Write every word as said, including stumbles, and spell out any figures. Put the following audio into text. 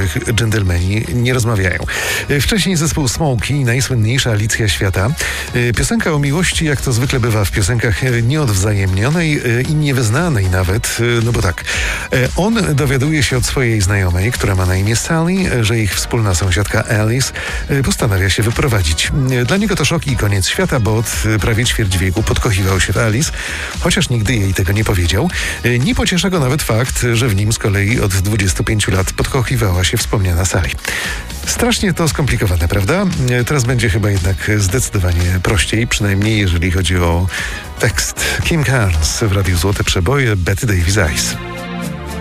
których dżentelmeni nie rozmawiają. Wcześniej zespół Smokey, najsłynniejsza Alicja świata. Piosenka o miłości, jak to zwykle bywa w piosenkach nieodwzajemnionej i niewyznanej nawet, no bo tak, on dowiaduje się od swojej znajomej, która ma na imię Sally, że ich wspólna sąsiadka Alice postanawia się wyprowadzić. Dla niego to szok i koniec świata, bo od prawie ćwierć wieku podkochiwał się w Alice, chociaż nigdy jej tego nie powiedział. Nie pociesza go nawet fakt, że w nim z kolei od dwudziestu pięciu lat podkochiwała się wspomniana Sally. Strasznie to skomplikowane, prawda? Teraz będzie chyba jednak zdecydowanie prościej, przynajmniej jeżeli chodzi o tekst. Kim Carnes w Radiu Złote Przeboje, Betty Davis Eyes.